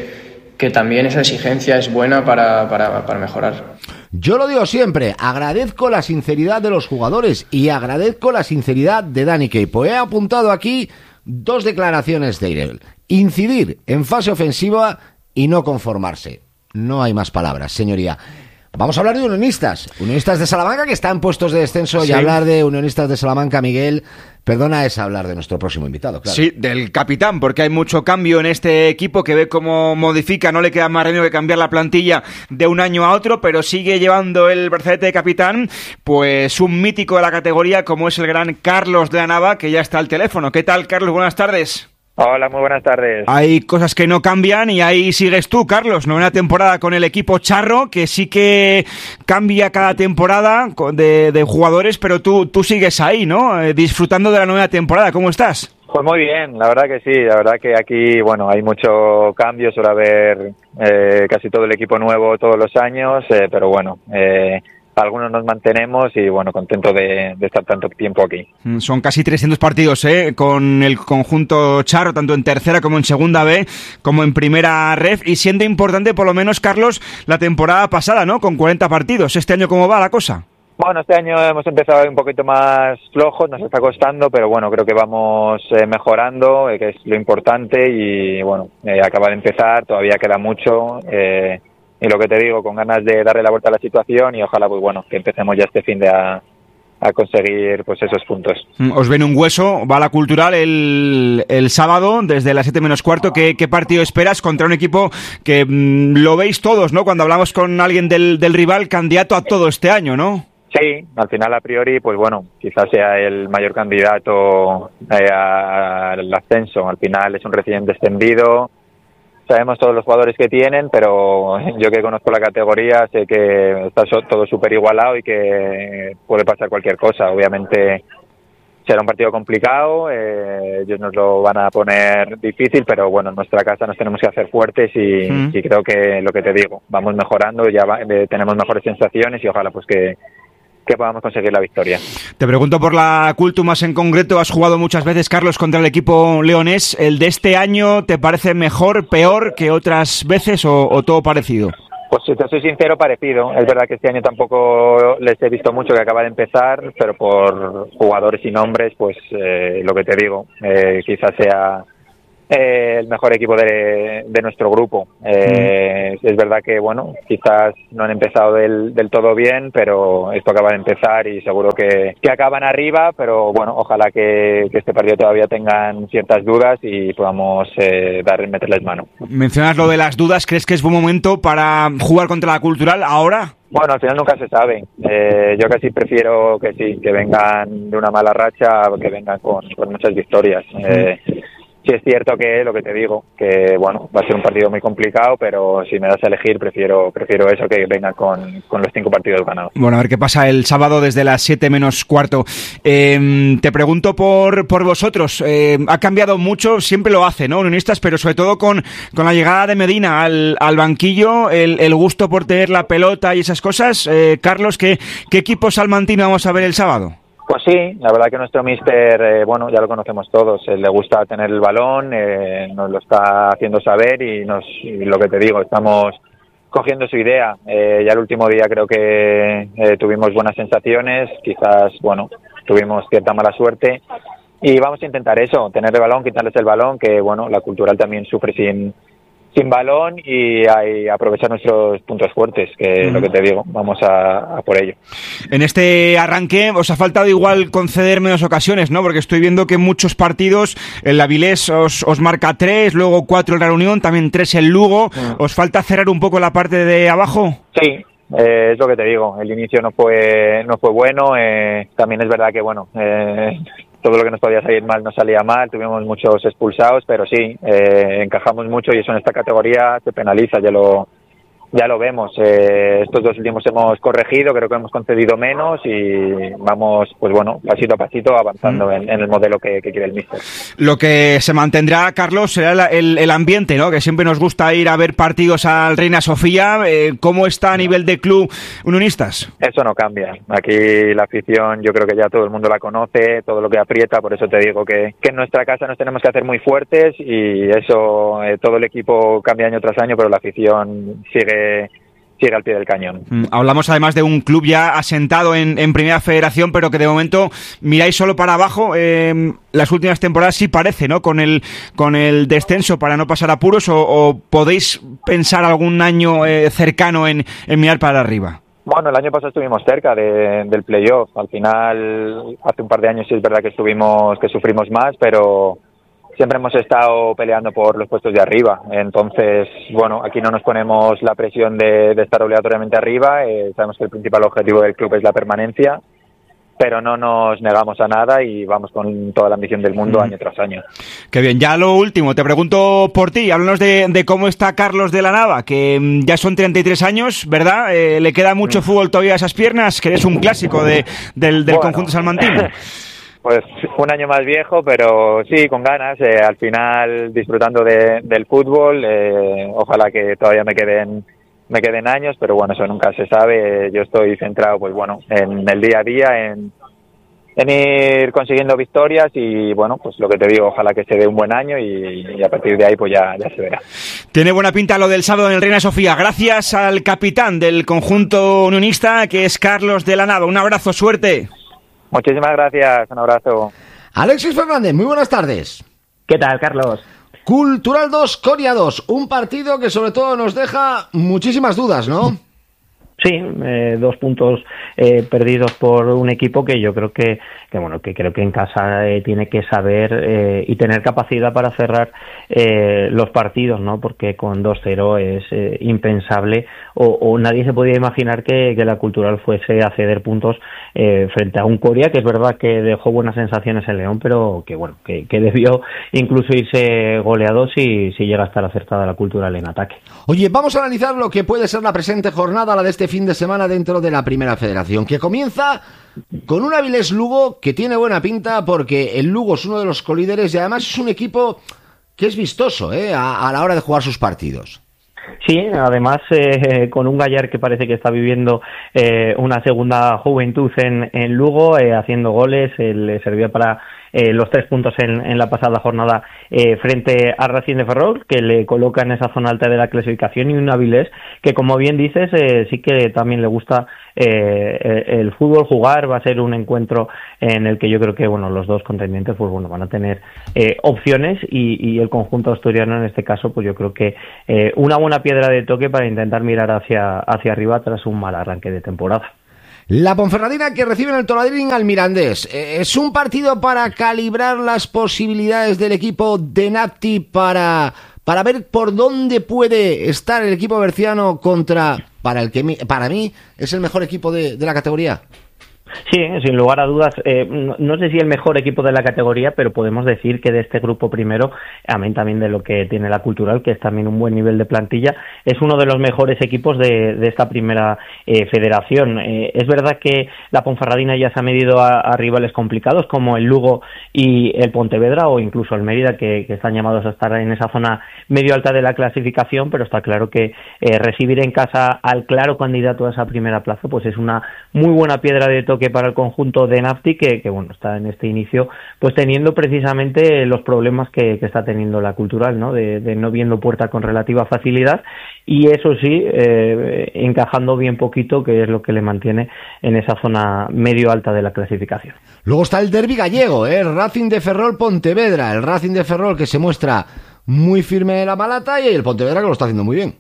S23: que también esa exigencia es buena para mejorar.
S17: Yo lo digo siempre, agradezco la sinceridad de los jugadores y agradezco la sinceridad de Dani Keipo. He apuntado aquí 2 declaraciones de él. Incidir en fase ofensiva y no conformarse. No hay más palabras, señoría. Vamos a hablar de Unionistas de Salamanca, que están puestos de descenso. Sí. Y hablar de Unionistas de Salamanca, Miguel, perdona, es hablar de nuestro próximo invitado, claro.
S18: Sí, del capitán, porque hay mucho cambio en este equipo, que ve cómo modifica, no le queda más remedio que cambiar la plantilla de un año a otro, pero sigue llevando el brazalete de capitán, pues un mítico de la categoría como es el gran Carlos de la Nava, que ya está al teléfono. ¿Qué tal, Carlos? Buenas tardes.
S4: Hola, muy buenas tardes.
S18: Hay cosas que no cambian y ahí sigues tú, Carlos. 9ª temporada con el equipo charro, que sí que cambia cada temporada de jugadores, pero tú sigues ahí, ¿no? Disfrutando de la 9ª temporada. ¿Cómo estás?
S4: Pues muy bien, la verdad que sí. La verdad que aquí, bueno, hay mucho cambio, suele haber casi todo el equipo nuevo todos los años, pero bueno, algunos nos mantenemos y bueno, contento de estar tanto tiempo aquí.
S18: Son casi 300 partidos con el conjunto charro, tanto en tercera como en segunda B, como en primera ref, y siendo importante por lo menos, Carlos, la temporada pasada, ¿no? Con 40 partidos. ¿Este año cómo va la cosa?
S4: Bueno, este año hemos empezado un poquito más flojos, nos está costando, pero bueno, creo que vamos mejorando, que es lo importante, y bueno, acaba de empezar, todavía queda mucho, y lo que te digo, con ganas de darle la vuelta a la situación y ojalá, pues bueno, que empecemos ya este fin de a conseguir pues esos puntos.
S18: Os ven un hueso, va a la Cultural el sábado desde las 7:15. ¿Qué partido esperas contra un equipo que lo veis todos, ¿no? Cuando hablamos con alguien del rival, candidato a todo este año, ¿no?
S4: Sí, al final a priori, pues bueno, quizás sea el mayor candidato al ascenso. Al final es un recién descendido. Sabemos todos los jugadores que tienen, pero yo que conozco la categoría sé que está todo súper igualado y que puede pasar cualquier cosa. Obviamente será un partido complicado, ellos nos lo van a poner difícil, pero bueno, en nuestra casa nos tenemos que hacer fuertes y creo que lo que te digo, vamos mejorando, tenemos mejores sensaciones y ojalá pues que podamos conseguir la victoria.
S18: Te pregunto por la Cultu más en concreto, has jugado muchas veces, Carlos, contra el equipo leonés, ¿el de este año te parece mejor, peor que otras veces o todo parecido?
S4: Pues si te soy sincero, parecido. Es verdad que este año tampoco les he visto mucho, que acaba de empezar, pero por jugadores y nombres, pues lo que te digo, quizás sea el mejor equipo de nuestro grupo. Es verdad que, bueno, quizás no han empezado del todo bien, pero esto acaba de empezar y seguro que acaban arriba, pero bueno, ojalá que este partido todavía tengan ciertas dudas y podamos meterles mano.
S18: Mencionas lo de las dudas, ¿crees que es buen momento para jugar contra la Cultural ahora?
S4: Bueno, al final nunca se sabe. Yo casi prefiero que sí, que vengan de una mala racha, que vengan con muchas victorias. Sí es cierto que lo que te digo, que bueno, va a ser un partido muy complicado, pero si me das a elegir prefiero eso, que vengan con los 5 partidos ganados.
S18: Bueno, a ver qué pasa el sábado desde las 7 menos cuarto. Te pregunto por vosotros, ha cambiado mucho, siempre lo hace, ¿no? Unionistas, pero sobre todo con la llegada de Medina al banquillo, el gusto por tener la pelota y esas cosas. Carlos, ¿qué equipo salmantino vamos a ver el sábado?
S4: Pues sí, la verdad que nuestro míster, bueno, ya lo conocemos todos, le gusta tener el balón, nos lo está haciendo saber y lo que te digo, estamos cogiendo su idea. Ya el último día creo que tuvimos buenas sensaciones, quizás, bueno, tuvimos cierta mala suerte y vamos a intentar eso, tener el balón, quitarles el balón, que bueno, la Cultural también sufre sin balón y aprovechar nuestros puntos fuertes, que es lo que te digo, vamos a por ello.
S18: En este arranque os ha faltado igual conceder menos ocasiones, ¿no? Porque estoy viendo que en muchos partidos el Avilés os marca 3, luego 4 en la Reunión, también 3 en Lugo. ¿Os falta cerrar un poco la parte de abajo?
S4: Sí. Es lo que te digo, el inicio no fue bueno, también es verdad que bueno, todo lo que nos podía salir mal nos salía mal, tuvimos muchos expulsados, pero sí, encajamos mucho y eso en esta categoría se penaliza, ya lo vemos. Estos 2 últimos hemos corregido, creo que hemos concedido menos y vamos, pues bueno, pasito a pasito avanzando en el modelo que quiere el míster.
S18: Lo que se mantendrá, Carlos, será el ambiente, ¿no? Que siempre nos gusta ir a ver partidos al Reina Sofía. ¿Cómo está a nivel de club Unionistas?
S4: Eso no cambia. Aquí la afición, yo creo que ya todo el mundo la conoce, todo lo que aprieta, por eso te digo que en nuestra casa nos tenemos que hacer muy fuertes y eso, todo el equipo cambia año tras año, pero la afición sigue al pie del cañón.
S18: Hablamos además de un club ya asentado en Primera Federación, pero que de momento miráis solo para abajo. Las últimas temporadas sí parece, ¿no? Con el descenso para no pasar apuros, o podéis pensar algún año cercano en mirar para arriba.
S4: Bueno, el año pasado estuvimos cerca del playoff. Al final, hace un par de años sí es verdad que sufrimos más, pero siempre hemos estado peleando por los puestos de arriba. Entonces, bueno, aquí no nos ponemos la presión de estar obligatoriamente arriba. Sabemos que el principal objetivo del club es la permanencia, pero no nos negamos a nada y vamos con toda la ambición del mundo año tras año.
S18: Qué bien. Ya lo último, te pregunto por ti. Háblanos de cómo está Carlos de la Nava, que ya son 33 años, ¿verdad? ¿Le queda mucho fútbol todavía a esas piernas? Que eres un clásico del conjunto salmantino.
S4: Pues un año más viejo, pero sí, con ganas, al final disfrutando del fútbol, ojalá que todavía me queden años, pero bueno, eso nunca se sabe. Yo estoy centrado, pues bueno, en el día a día, en ir consiguiendo victorias y bueno, pues lo que te digo, ojalá que se dé un buen año y a partir de ahí pues ya se verá.
S18: Tiene buena pinta lo del sábado en el Reina Sofía. Gracias al capitán del conjunto unionista, que es Carlos de la Nava. Un abrazo, suerte.
S4: Muchísimas gracias, un abrazo.
S17: Alexis Fernández, muy buenas tardes.
S6: ¿Qué tal, Carlos?
S17: Cultural 2, Coria 2, un partido que sobre todo nos deja muchísimas dudas, ¿no?
S6: Sí, 2 puntos perdidos por un equipo que yo creo que creo que en casa tiene que saber y tener capacidad para cerrar los partidos, ¿no? Porque con 2-0 es impensable o nadie se podía imaginar que la Cultural fuese a ceder puntos frente a un Coria que es verdad que dejó buenas sensaciones en León, pero que bueno, que debió incluso irse goleado si llega a estar acertada la Cultural en ataque.
S17: Oye, vamos a analizar lo que puede ser la presente jornada, la de este fin de semana dentro de la Primera Federación, que comienza con un Avilés Lugo que tiene buena pinta, porque el Lugo es uno de los colíderes y además es un equipo que es vistoso a la hora de jugar sus partidos.
S6: Sí, además con un Gallar que parece que está viviendo una segunda juventud en Lugo, haciendo goles, le servía para los 3 puntos en la pasada jornada frente a Racing de Ferrol, que le coloca en esa zona alta de la clasificación, y un Avilés que, como bien dices, sí que también le gusta el fútbol, jugar. Va a ser un encuentro en el que yo creo que los dos contendientes van a tener opciones, y el conjunto asturiano en este caso, pues yo creo que una buena piedra de toque para intentar mirar hacia arriba tras un mal arranque de temporada.
S17: La Ponferradina, que recibe en el Toralín al Mirandés. ¿Es un partido para calibrar las posibilidades del equipo de Napti para ver por dónde puede estar el equipo berciano para mí es el mejor equipo de la categoría?
S6: Sí, sin lugar a dudas, no sé si el mejor equipo de la categoría, pero podemos decir que de este grupo primero, amén también de lo que tiene la Cultural, que es también un buen nivel de plantilla, es uno de los mejores equipos de esta primera federación. Es verdad que la Ponferradina ya se ha medido a rivales complicados como el Lugo y el Pontevedra, o incluso el Mérida, que están llamados a estar en esa zona medio alta de la clasificación, pero está claro que recibir en casa al claro candidato a esa primera plaza pues es una muy buena piedra de toque para el conjunto de Napti, que está en este inicio pues teniendo precisamente los problemas que está teniendo la Cultural, ¿no? De no viendo puerta con relativa facilidad, y eso sí, encajando bien poquito, que es lo que le mantiene en esa zona medio alta de la clasificación.
S17: Luego está el derbi gallego, el Racing de Ferrol Pontevedra, el Racing de Ferrol que se muestra muy firme en la malata, y el Pontevedra que lo está haciendo muy bien.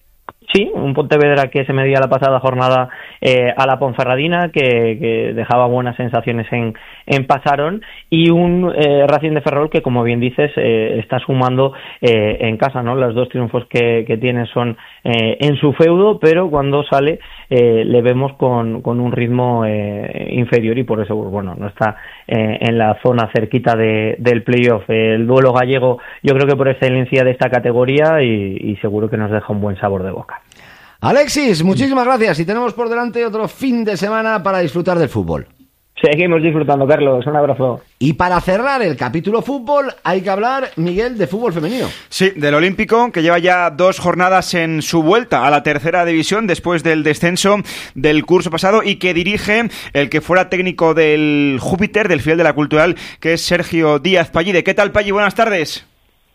S6: Sí, un Pontevedra que se medía la pasada jornada a la Ponferradina, que dejaba buenas sensaciones en Pasarón, y un Racing de Ferrol que, como bien dices, está sumando en casa, ¿no? Los 2 triunfos que tiene son en su feudo, pero cuando sale le vemos con un ritmo inferior, y por eso no está en la zona cerquita del playoff. El duelo gallego yo creo que por excelencia de esta categoría, y seguro que nos deja un buen sabor de boca.
S17: Alexis, muchísimas gracias, y tenemos por delante otro fin de semana para disfrutar del fútbol.
S1: Seguimos disfrutando, Carlos, un abrazo.
S17: Y para cerrar el capítulo fútbol hay que hablar, Miguel, de fútbol femenino.
S18: Sí, del Olímpico, que lleva ya 2 jornadas en su vuelta a la tercera división después del descenso del curso pasado, y que dirige el que fuera técnico del Júpiter, del filial de la Cultural, que es Sergio Díaz Pallide. ¿Qué tal, Palli? Buenas tardes.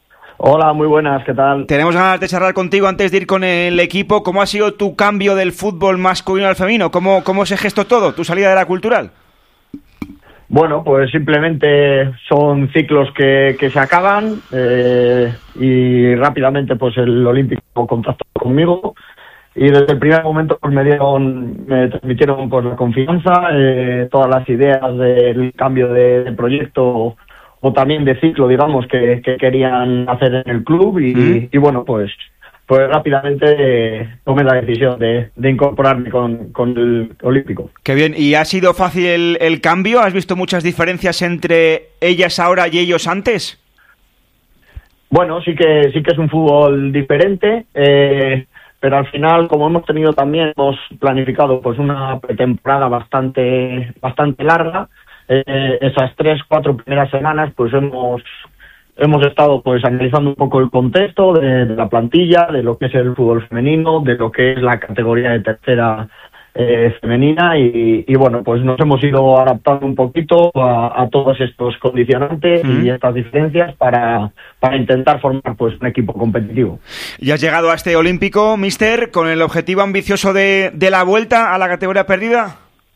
S1: Hola, muy buenas, ¿qué tal?
S18: Tenemos ganas de charlar contigo antes de ir con el equipo. ¿Cómo ha sido tu cambio del fútbol masculino al femenino? ¿Cómo se gestó todo, tu salida de la Cultural?
S1: Bueno, pues simplemente son ciclos que se acaban, y rápidamente pues el Olímpico contactó conmigo, y desde el primer momento pues me transmitieron pues la confianza, todas las ideas del cambio de proyecto o también de ciclo, digamos, que querían hacer en el club, y bueno, pues rápidamente tomé la decisión de incorporarme con el Olímpico.
S18: Qué bien. ¿Y ha sido fácil el cambio? ¿Has visto muchas diferencias entre ellas ahora y ellos antes?
S1: Bueno, sí que es un fútbol diferente, pero al final, como hemos planificado pues una pretemporada bastante larga. Esas 3-4 primeras semanas pues hemos estado pues analizando un poco el contexto de la plantilla, de lo que es el fútbol femenino, de lo que es la categoría de tercera femenina, y bueno, pues nos hemos ido adaptando un poquito a todos estos condicionantes y estas diferencias para intentar formar pues un equipo competitivo.
S18: Y has llegado a este Olímpico, míster, con el objetivo ambicioso de la vuelta a la categoría perdida.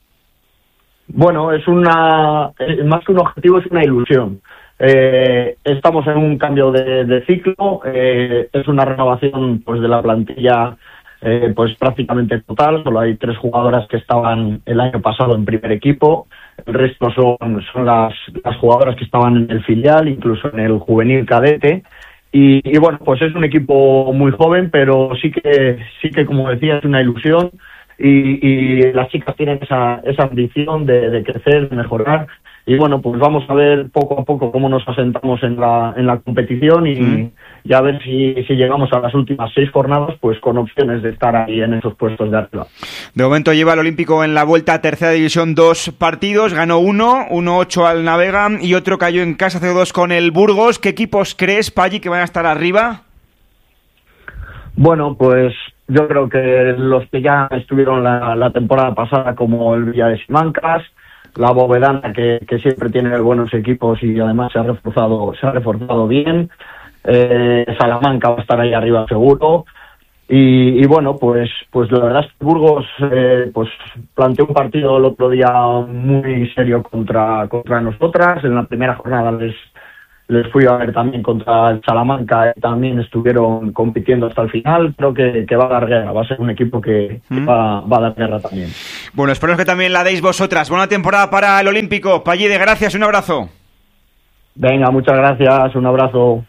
S1: Bueno, más que un objetivo, es una ilusión. Estamos en un cambio de ciclo, es una renovación pues de la plantilla pues prácticamente total. Solo hay 3 jugadoras que estaban el año pasado en primer equipo, el resto son las jugadoras que estaban en el filial, incluso en el juvenil cadete, y bueno, pues es un equipo muy joven, pero sí que como decía, es una ilusión.
S7: y las chicas tienen esa ambición de crecer, de mejorar. Y bueno, pues vamos a ver poco a poco cómo nos asentamos en la competición y a ver si llegamos a las últimas 6 jornadas pues con opciones de estar ahí en esos puestos de arriba.
S18: De momento lleva el Olímpico en la vuelta a tercera división 2 partidos, ganó 1-8 al Navega y otro cayó en casa 0-2 con el Burgos. ¿Qué equipos crees, Palli, que van a estar arriba?
S7: Bueno, pues yo creo que los que ya estuvieron la temporada pasada, como el Villa de Simancas, la Bovedana, que siempre tiene buenos equipos y además se ha reforzado bien. Salamanca va a estar ahí arriba seguro. Y bueno, pues la verdad es que Burgos pues planteó un partido el otro día muy serio contra nosotras. En la primera jornada les fui a ver también contra el Salamanca, también estuvieron compitiendo hasta el final. Creo que va a dar guerra, va a ser un equipo que va a dar guerra también.
S18: Bueno, espero que también la deis vosotras. Buena temporada para el Olímpico. Pallide, gracias, un abrazo.
S7: Venga, muchas gracias, un abrazo.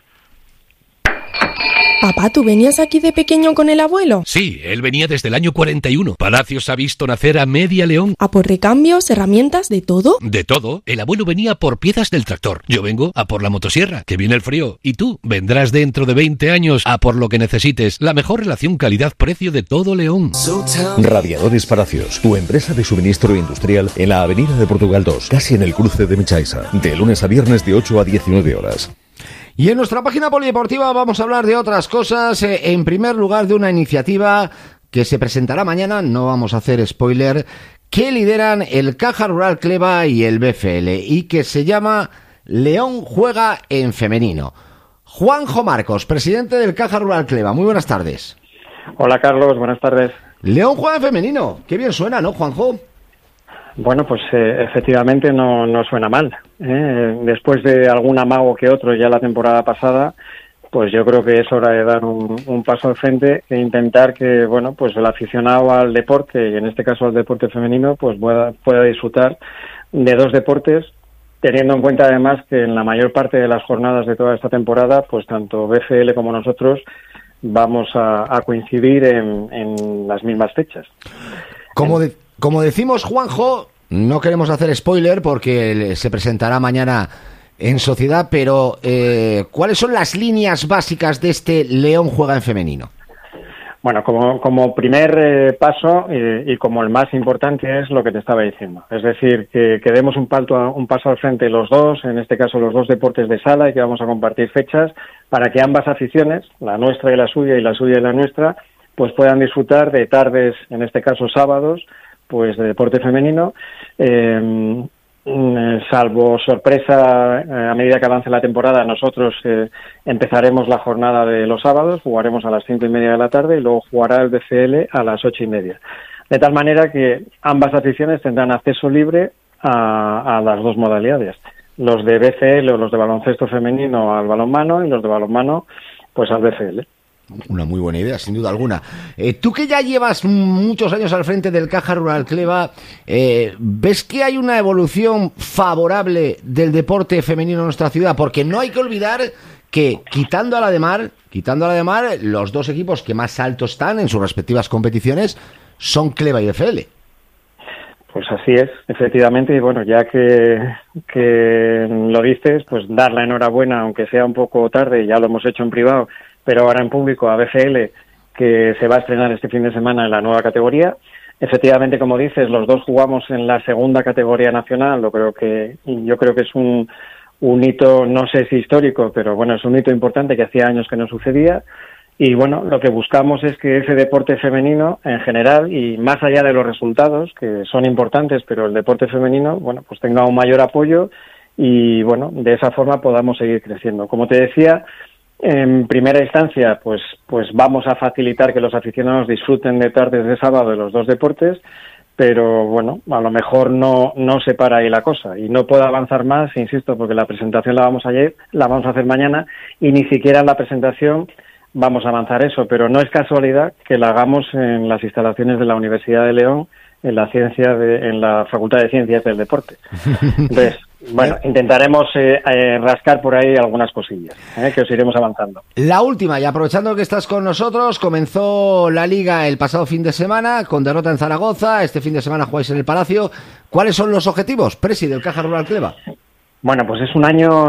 S8: Papá, ¿tú venías aquí de pequeño con el abuelo?
S2: Sí, él venía desde el año 41. Palacios ha visto nacer a Media León.
S8: ¿A por recambios, herramientas, de todo?
S2: De todo. El abuelo venía por piezas del tractor. Yo vengo a por la motosierra, que viene el frío. Y tú vendrás dentro de 20 años a por lo que necesites. La mejor relación calidad-precio de todo León.
S9: Radiadores Palacios, tu empresa de suministro industrial en la Avenida de Portugal 2, casi en el cruce de Mechaisa. De lunes a viernes de 8 a 19 horas.
S17: Y en nuestra página polideportiva vamos a hablar de otras cosas. En primer lugar, de una iniciativa que se presentará mañana, no vamos a hacer spoiler, que lideran el Caja Rural Cleva y el BFL y que se llama León Juega en Femenino. Juanjo Marcos, presidente del Caja Rural Cleva, muy buenas tardes.
S24: Hola Carlos, buenas tardes.
S17: León Juega en Femenino, qué bien suena, ¿no, Juanjo?
S24: Bueno, pues efectivamente no suena mal. Después de algún amago que otro ya la temporada pasada, pues yo creo que es hora de dar un paso al frente e intentar que, bueno, pues el aficionado al deporte, y en este caso al deporte femenino, pues pueda disfrutar de 2 deportes, teniendo en cuenta además que en la mayor parte de las jornadas de toda esta temporada, pues tanto BFL como nosotros vamos a coincidir en las mismas fechas.
S17: Como decimos, Juanjo, no queremos hacer spoiler porque se presentará mañana en Sociedad, pero ¿cuáles son las líneas básicas de este León Juega en Femenino?
S24: Bueno, como primer paso y como el más importante es lo que te estaba diciendo. Es decir, que demos un paso al frente los dos, en este caso los 2 deportes de sala, y que vamos a compartir fechas para que ambas aficiones, la nuestra y la suya y la nuestra, pues puedan disfrutar de tardes, en este caso sábados, pues de deporte femenino, salvo sorpresa, a medida que avance la temporada, nosotros empezaremos la jornada de los sábados, jugaremos a las 5:30 de la tarde y luego jugará el BCL a las 8:30. De tal manera que ambas aficiones tendrán acceso libre a las 2 modalidades. Los de BCL o los de baloncesto femenino al balonmano y los de balonmano pues al BCL.
S17: Una muy buena idea, sin duda alguna. Tú que ya llevas muchos años al frente del Caja Rural Cleva, ¿ves que hay una evolución favorable del deporte femenino en nuestra ciudad? Porque no hay que olvidar que, quitando a la de Mar, los 2 equipos que más alto están en sus respectivas competiciones son Cleva y BFL.
S24: Pues así es, efectivamente, y bueno, ya que lo dices, pues dar la enhorabuena, aunque sea un poco tarde, ya lo hemos hecho en privado, pero ahora en público a BFL, que se va a estrenar este fin de semana en la nueva categoría. Efectivamente, como dices, los 2 jugamos en la segunda categoría nacional. Yo creo que es un hito, no sé si histórico, pero bueno, es un hito importante que hacía años que no sucedía. Y bueno, lo que buscamos es que ese deporte femenino en general, y más allá de los resultados, que son importantes, pero el deporte femenino, bueno, pues tenga un mayor apoyo y bueno, de esa forma podamos seguir creciendo. Como te decía, en primera instancia, pues vamos a facilitar que los aficionados disfruten de tardes de sábado de los 2 deportes, pero bueno, a lo mejor no se para ahí la cosa y no puedo avanzar más, insisto, porque la presentación la vamos a hacer mañana y ni siquiera en la presentación vamos a avanzar eso, pero no es casualidad que la hagamos en las instalaciones de la Universidad de León, en la Facultad de Ciencias del Deporte. Entonces, Bueno, intentaremos rascar por ahí algunas cosillas, que os iremos avanzando.
S17: La última, y aprovechando que estás con nosotros, comenzó la Liga el pasado fin de semana con derrota en Zaragoza. Este fin de semana jugáis en el Palacio. ¿Cuáles son los objetivos, Presi, del Caja Rural Cleva?
S24: Bueno, pues es un año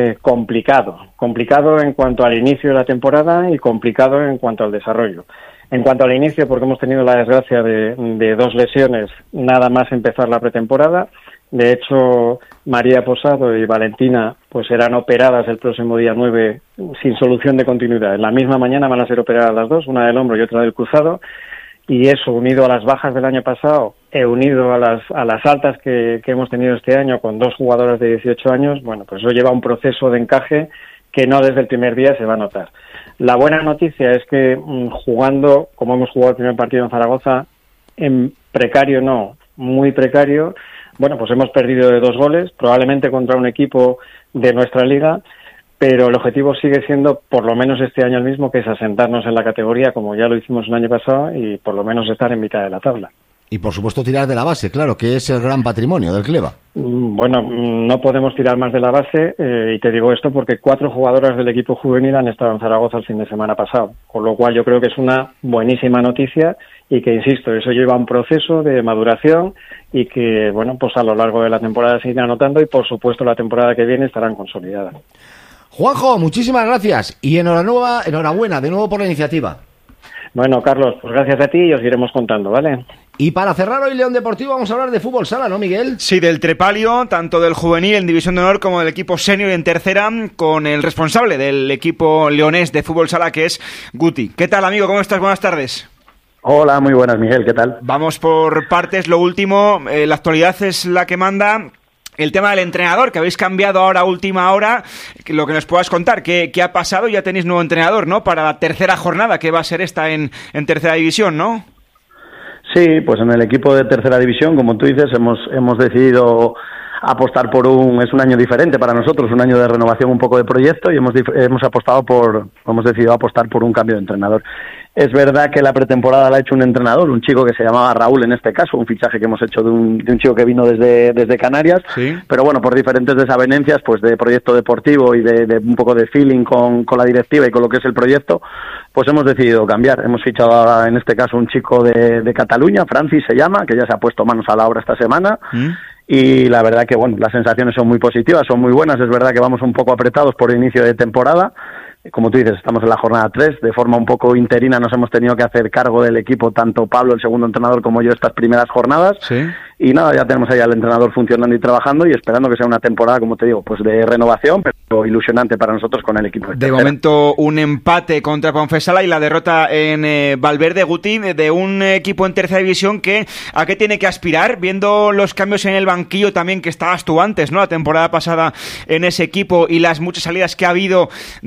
S24: complicado en cuanto al inicio de la temporada y complicado en cuanto al desarrollo. En cuanto al inicio, porque hemos tenido la desgracia de 2 lesiones nada más empezar la pretemporada. De hecho, María Posado y Valentina pues serán operadas el próximo día 9 sin solución de continuidad. En la misma mañana van a ser operadas las dos, una del hombro y otra del cruzado. Y eso, unido a las bajas del año pasado, unido a las altas que hemos tenido este año con 2 jugadoras de 18 años, bueno, pues eso lleva a un proceso de encaje que no desde el primer día se va a notar. La buena noticia es que jugando, como hemos jugado el primer partido en Zaragoza, en precario no, muy precario, bueno, pues hemos perdido de 2 goles, probablemente contra un equipo de nuestra liga, pero el objetivo sigue siendo, por lo menos este año el mismo, que es asentarnos en la categoría, como ya lo hicimos el año pasado, y por lo menos estar en mitad de la tabla.
S17: Y por supuesto tirar de la base, claro, que es el gran patrimonio del Cleva.
S24: Bueno, no podemos tirar más de la base, y te digo esto porque 4 jugadoras del equipo juvenil han estado en Zaragoza el fin de semana pasado, con lo cual yo creo que es una buenísima noticia y que, insisto, eso lleva un proceso de maduración y que, bueno, pues a lo largo de la temporada se irán anotando y, por supuesto, la temporada que viene estarán consolidadas.
S17: Juanjo, muchísimas gracias y enhorabuena de nuevo por la iniciativa.
S24: Bueno, Carlos, pues gracias a ti y os iremos contando, ¿vale?
S17: Y para cerrar hoy León Deportivo vamos a hablar de fútbol sala, ¿no, Miguel?
S18: Sí, del trepalio, tanto del juvenil en División de Honor como del equipo senior en tercera, con el responsable del equipo leonés de fútbol sala, que es Guti. ¿Qué tal, amigo? ¿Cómo estás? Buenas tardes.
S10: Hola, muy buenas, Miguel, ¿qué tal?
S18: Vamos por partes, lo último, la actualidad es la que manda. El tema del entrenador, que habéis cambiado ahora a última hora, lo que nos puedas contar, ¿qué ha pasado? Ya tenéis nuevo entrenador, ¿no? Para la tercera jornada, que va a ser esta en tercera división, ¿no?
S10: Sí, pues en el equipo de tercera división, como tú dices, hemos decidido apostar es un año diferente para nosotros, un año de renovación un poco de proyecto y hemos decidido apostar por un cambio de entrenador. Es verdad que la pretemporada la ha hecho un entrenador, un chico que se llamaba Raúl en este caso, un fichaje que hemos hecho de un chico que vino desde Canarias, ¿sí? Pero bueno, por diferentes desavenencias, pues de proyecto deportivo y de un poco de feeling con la directiva y con lo que es el proyecto, pues hemos decidido cambiar. Hemos fichado ahora, en este caso, un chico de Cataluña, Francis se llama, que ya se ha puesto manos a la obra esta semana. Y la verdad que, bueno, las sensaciones son muy positivas, son muy buenas. Es verdad que vamos un poco apretados por el inicio de temporada. Como tú dices, estamos en la jornada 3, de forma un poco interina nos hemos tenido que hacer cargo del equipo, tanto Pablo, el segundo entrenador, como yo, estas primeras jornadas. Sí. Y nada, ya tenemos ahí al entrenador funcionando y trabajando y esperando que sea una temporada, como te digo, pues de renovación, pero ilusionante para nosotros con el equipo.
S18: De momento, un empate contra Ponfesala y la derrota en Valverde, Guti, de un equipo en tercera división que ¿a qué tiene que aspirar? Viendo los cambios en el banquillo también que estabas tú antes, ¿no? La temporada pasada en ese equipo y las muchas salidas que ha habido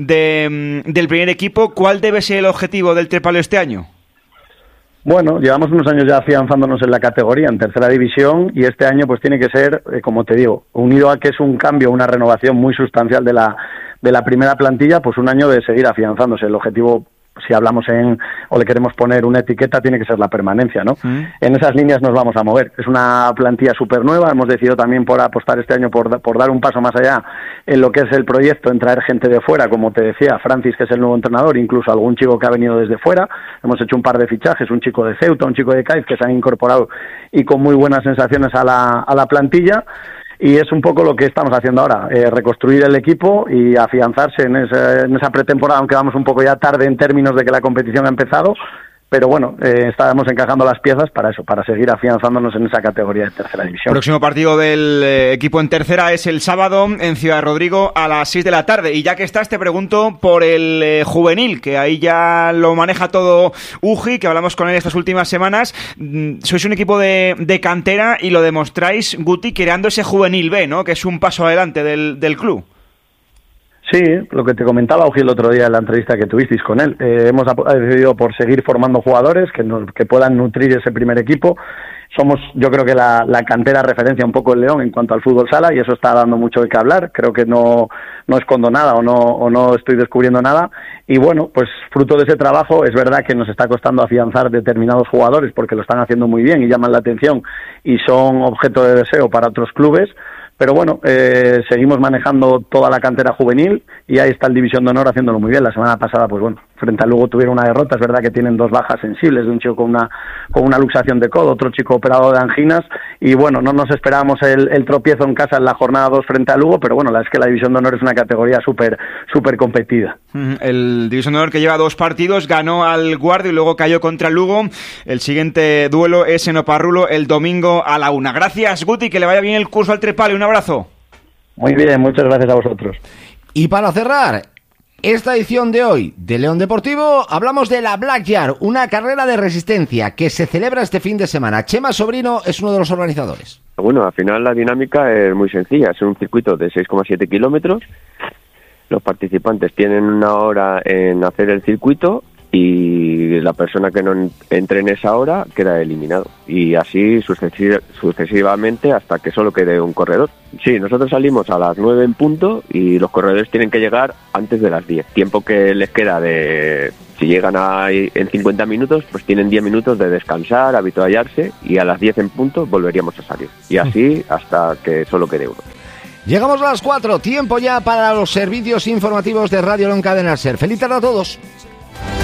S18: del primer equipo, ¿cuál debe ser el objetivo del Trepalio este año?
S10: Bueno, llevamos unos años ya afianzándonos en la categoría, en tercera división, y este año pues tiene que ser, como te digo, unido a que es un cambio, una renovación muy sustancial de la primera plantilla, pues un año de seguir afianzándose. El objetivo, si hablamos o le queremos poner una etiqueta, tiene que ser la permanencia, ¿no? En esas líneas nos vamos a mover. Es una plantilla súper nueva, hemos decidido también por apostar este año por dar un paso más allá en lo que es el proyecto, en traer gente de fuera, como te decía, Francis, que es el nuevo entrenador, incluso algún chico que ha venido desde fuera. Hemos hecho un par de fichajes, un chico de Ceuta, un chico de Cádiz, que se han incorporado y con muy buenas sensaciones a la plantilla. Y es un poco lo que estamos haciendo ahora, reconstruir el equipo y afianzarse en esa pretemporada, aunque vamos un poco ya tarde en términos de que la competición ha empezado, pero bueno, estábamos encajando las piezas para eso, para seguir afianzándonos en esa categoría de tercera división.
S18: El próximo partido del equipo en tercera es el sábado en Ciudad Rodrigo a las 6 de la tarde. Y ya que estás, te pregunto por el juvenil, que ahí ya lo maneja todo Uji, que hablamos con él estas últimas semanas. Sois un equipo de cantera y lo demostráis, Guti, creando ese juvenil B, ¿no? Que es un paso adelante del club.
S10: Sí, lo que te comentaba Uji el otro día en la entrevista que tuvisteis con él. Hemos decidido por seguir formando jugadores que puedan nutrir ese primer equipo. Somos, yo creo que la cantera referencia un poco el León en cuanto al fútbol sala y eso está dando mucho de qué hablar. Creo que no escondo nada o no estoy descubriendo nada. Y bueno, pues fruto de ese trabajo es verdad que nos está costando afianzar determinados jugadores porque lo están haciendo muy bien y llaman la atención y son objeto de deseo para otros clubes. pero bueno, seguimos manejando toda la cantera juvenil y ahí está el División de Honor haciéndolo muy bien. La semana pasada, pues bueno, frente a Lugo tuvieron una derrota. Es verdad que tienen 2 bajas sensibles, de un chico con una luxación de codo, otro chico operado de anginas, y bueno, no nos esperábamos el tropiezo en casa en la jornada 2 frente a Lugo, pero bueno, la verdad es que la División de Honor es una categoría súper competida.
S18: El División de Honor, que lleva 2 partidos, ganó al Guardia y luego cayó contra Lugo. El siguiente duelo es en Oparrulo el domingo a la 1. Gracias, Guti, que le vaya bien el curso al Trepale. Un abrazo.
S10: Muy bien, muchas gracias a vosotros.
S17: Y para cerrar esta edición de hoy de León Deportivo, hablamos de la Black Yard, una carrera de resistencia que se celebra este fin de semana. Chema Sobrino es uno de los organizadores.
S11: Bueno, al final la dinámica es muy sencilla. Es un circuito de 6,7 kilómetros. Los participantes tienen 1 hora en hacer el circuito y la persona que no entre en esa hora queda eliminado. Y así sucesivamente hasta que solo quede un corredor. Sí, nosotros salimos a las 9 en punto y los corredores tienen que llegar antes de las 10. Tiempo que les queda si llegan en 50 minutos, pues tienen 10 minutos de descansar, habituallarse, y a las 10 en punto volveríamos a salir. Y así hasta que solo quede uno.
S17: Llegamos a las 4, tiempo ya para los servicios informativos de Radio León Cadena Ser. Feliz tarde a todos.